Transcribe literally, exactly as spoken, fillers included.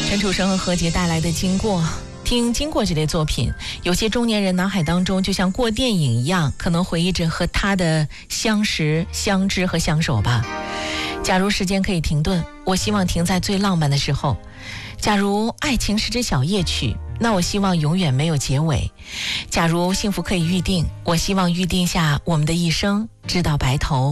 陈楚生和何洁带来的《经过》。听《经过》这类作品，有些中年人脑海当中就像过电影一样，可能回忆着和他的相识、相知和相守吧。假如时间可以停顿，我希望停在最浪漫的时候。假如爱情是支小夜曲，那我希望永远没有结尾。假如幸福可以预定，我希望预定下我们的一生，直到白头。